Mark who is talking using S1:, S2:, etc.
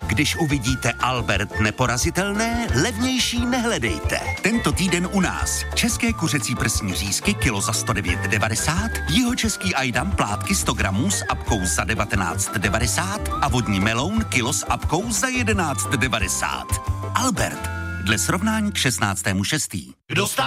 S1: Když uvidíte Albert neporazitelné, levnější nehledejte. Tento týden u nás české kuřecí prsní řízky kilo za 109,90, jihočeský ajdam plátky 100 gramů s apkou za 19,90 a vodní meloun kilo s apkou za 11,90. Albert, dle srovnání k 16.6.